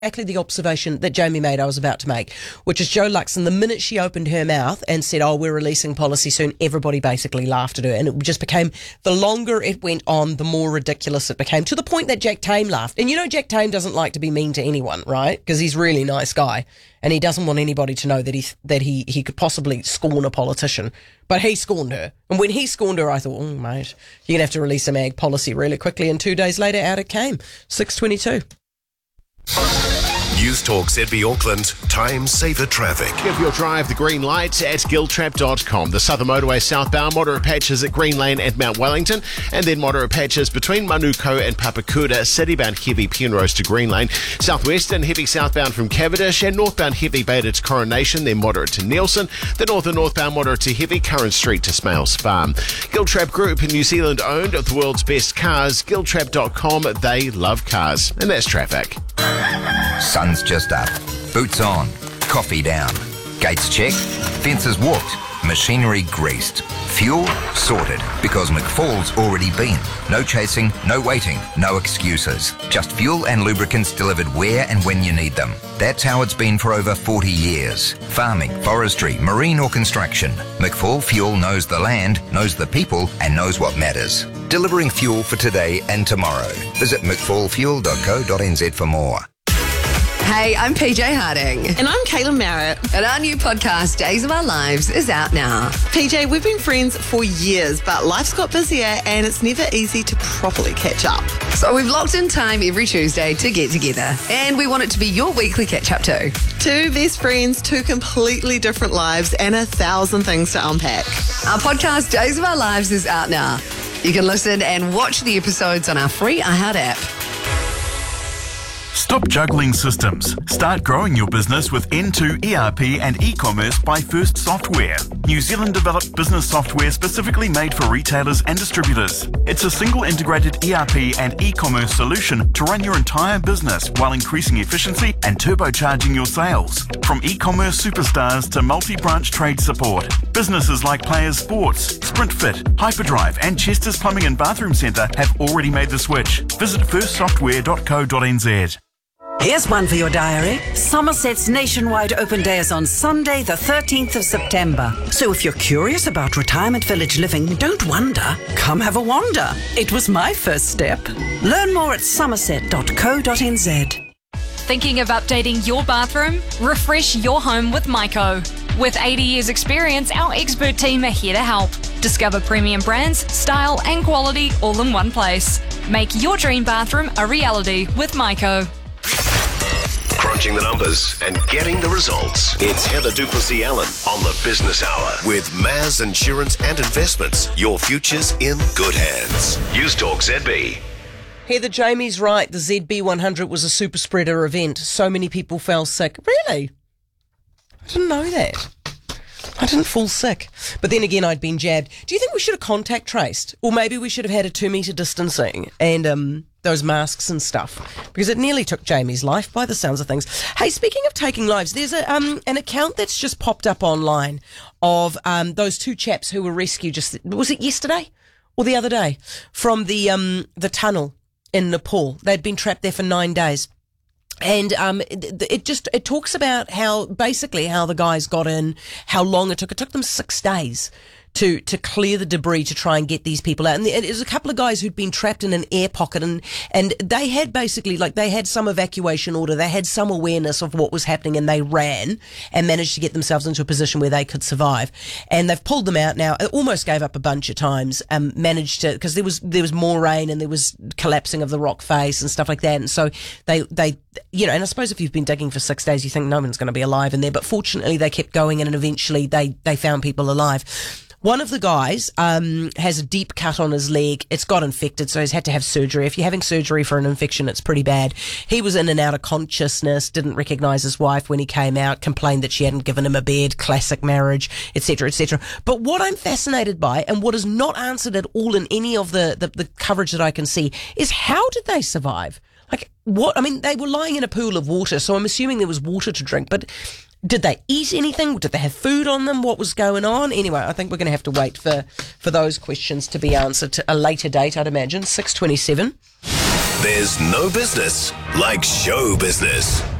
exactly the observation that Jamie made I was about to make, which is Joe Luxon, the minute she opened her mouth and said, we're releasing policy soon, everybody basically laughed at her. And it just became, the longer it went on, the more ridiculous it became, to the point that Jack Tame laughed. And Jack Tame doesn't like to be mean to anyone, right? Because he's a really nice guy. And he doesn't want anybody to know that he could possibly scorn a politician. But he scorned her. And when he scorned her, I thought, mate, you're going to have to release some ag policy really quickly. And 2 days later, out it came. 6:22. News Talk ZB Auckland, time saver traffic. Give your drive the green light at giltrap.com. The Southern Motorway southbound, moderate patches at Green Lane and Mount Wellington, and then moderate patches between Manuko and Papakura, citybound heavy Penrose to Green Lane. Southwestern, heavy southbound from Cavendish, and northbound heavy Beta to Coronation, then moderate to Nelson. The north and northbound moderate to heavy Curran Street to Smales Farm. Giltrap Group, New Zealand owned, the world's best cars. Giltrap.com, they love cars. And that's traffic. Sun's just up. Boots on. Coffee down. Gates checked. Fences walked. Machinery greased. Fuel sorted, because McFall's already been. No chasing, no waiting, no excuses. Just fuel and lubricants delivered where and when you need them. That's how it's been for over 40 years. Farming, forestry, marine or construction. McFall Fuel knows the land, knows the people, and knows what matters. Delivering fuel for today and tomorrow. Visit mcfallfuel.co.nz for more. Hey, I'm PJ Harding. And I'm Caitlin Merritt. And our new podcast, Days of Our Lives, is out now. PJ, we've been friends for years, but life's got busier and it's never easy to properly catch up. So we've locked in time every Tuesday to get together. And we want it to be your weekly catch-up too. Two best friends, two completely different lives, and 1,000 things to unpack. Our podcast, Days of Our Lives, is out now. You can listen and watch the episodes on our free iHeart app. Stop juggling systems. Start growing your business with N2 ERP and e-commerce by First Software. New Zealand developed business software specifically made for retailers and distributors. It's a single integrated ERP and e-commerce solution to run your entire business while increasing efficiency and turbocharging your sales. From e-commerce superstars to multi-branch trade support, businesses like Players Sports, SprintFit, Hyperdrive and Chester's Plumbing and Bathroom Centre have already made the switch. Visit firstsoftware.co.nz. Here's one for your diary. Somerset's nationwide open day is on Sunday, the 13th of September. So if you're curious about retirement village living, don't wonder. Come have a wander. It was my first step. Learn more at somerset.co.nz. Thinking of updating your bathroom? Refresh your home with Myco. With 80 years experience, our expert team are here to help. Discover premium brands, style and quality all in one place. Make your dream bathroom a reality with Myco. Crunching the numbers and getting the results. It's Heather Duplessis-Allen on the Business Hour with Maz Insurance and Investments. Your future's in good hands. News Talk ZB. Heather, Jamie's right. The ZB100 was a super spreader event. So many people fell sick. Really? I didn't know that. I didn't fall sick. But then again, I'd been jabbed. Do you think we should have contact traced? Or maybe we should have had a 2 metre distancing and those masks and stuff? Because it nearly took Jamie's life by the sounds of things. Hey, speaking of taking lives, there's an account that's just popped up online of those two chaps who were rescued was it yesterday or the other day? From the tunnel in Nepal. They'd been trapped there for 9 days. And it talks about how the guys got in, how long it took. It took them 6 days to clear the debris to try and get these people out. And it was a couple of guys who'd been trapped in an air pocket and they had they had some evacuation order. They had some awareness of what was happening and they ran and managed to get themselves into a position where they could survive. And they've pulled them out now. It almost gave up a bunch of times, managed to, because there was more rain and there was collapsing of the rock face and stuff like that. And so they and I suppose if you've been digging for 6 days, you think no one's going to be alive in there. But fortunately, they kept going and eventually they found people alive. One of the guys has a deep cut on his leg. It's got infected, so he's had to have surgery. If you're having surgery for an infection, it's pretty bad. He was in and out of consciousness, didn't recognise his wife when he came out, complained that she hadn't given him a bed, classic marriage, etc., etc. But what I'm fascinated by, and what is not answered at all in any of the coverage that I can see, is how did they survive? Like, what? I mean, they were lying in a pool of water, so I'm assuming there was water to drink, but did they eat anything? Did they have food on them? What was going on? Anyway, I think we're going to have to wait for those questions to be answered to a later date, I'd imagine. 6:27. There's no business like show business.